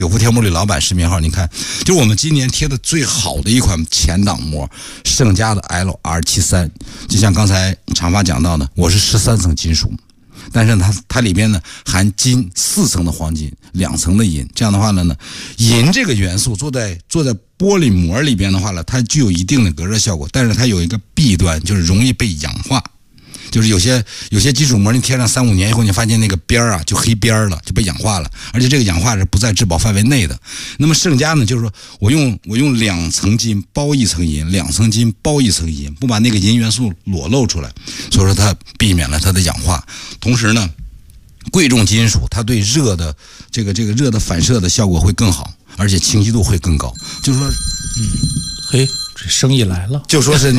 有福天膜里老板视频号，你看，就我们今年贴的最好的一款前挡膜，盛佳的 LR73，就像刚才长发讲到的，我是13层金属。但是它里边呢含金4层的黄金，2层的银，这样的话呢，银这个元素做在玻璃膜里边的话呢，它具有一定的隔热效果，但是它有一个弊端，就是容易被氧化。就是有些金属膜你贴上3-5年以后，你发现那个边啊就黑边了，就被氧化了，而且这个氧化是不在质保范围内的。那么盛佳呢，就是说我用2层金包1层银，2层金包1层银，不把那个银元素裸露出来，所以说它避免了它的氧化。同时呢，贵重金属它对热的这个热的反射的效果会更好，而且清晰度会更高。就是说， 嘿，这生意来了， 就说是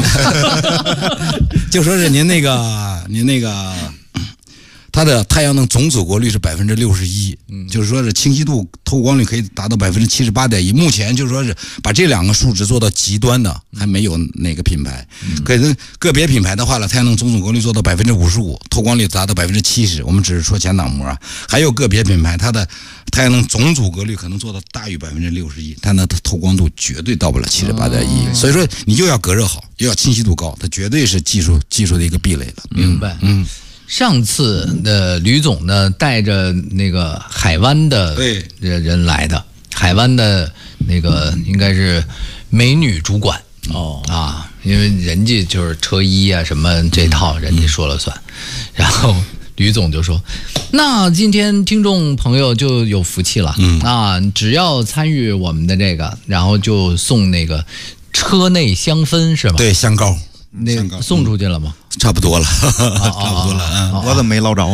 您那个它的太阳能总阻隔率是61%，就是说是清晰度、透光率可以达到78.1%。目前就是说是把这2个数值做到极端的，还没有哪个品牌。可是个别品牌的话呢，太阳能总阻隔率做到55%，透光率达到70%。我们只是说前挡膜啊，还有个别品牌，它的太阳能总阻隔率可能做到大于61%，但它的透光度绝对到不了78.1%。所以说你又要隔热好，又要清晰度高，它绝对是技术的一个壁垒了。 明白。上次的吕总呢，带着那个海湾的人来的，海湾的那个应该是美女主管因为人家就是车衣啊什么这套人家说了算，然后吕总就说，那今天听众朋友就有福气了，只要参与我们的这个，然后就送那个车内香氛是吗？ 对，香膏。 那个送出去了吗？ 差不多了，差不多了。 我怎么没捞着？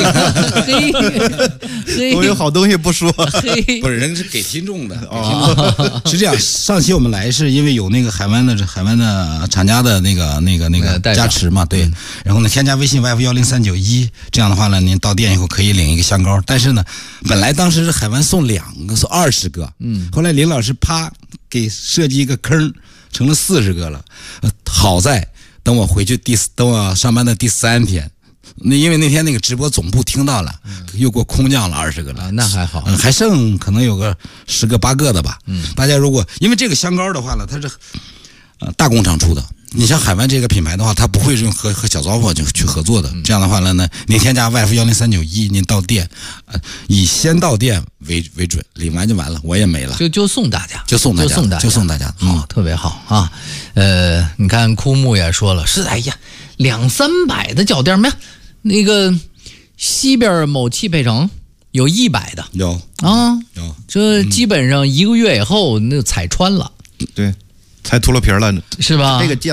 我有好东西不说， 不是人是给听众的。是这样，上期我们来是因为有那个海湾的厂家的那个加持嘛，对。然后呢，添加微信 YF10391，这样的话呢，您到店以后可以领一个香膏。但是呢，本来当时是海湾送2个，送20个，后来林老师给设计一个坑，成了40个了。好在等我上班的第3天，因为那天那个直播总部听到了，又给我空降了20个了， 那还好， 还剩可能有个10个8个的吧。大家如果因为这个香膏的话呢，它是大工厂出的。你像海湾这个品牌的话，它不会用和小作坊去合作的。这样的话呢，您添加 YF10391，您到店，以先到店为准，领完就完了，我也没了， 就送大家， 就送大家， 好，特别好啊。你看枯木也说了，是哎呀，200-300的脚垫没有？那个西边某汽配城有100的， 有， 这基本上1个月以后那踩穿了， 对。才秃噜皮了， 是吧？ 这个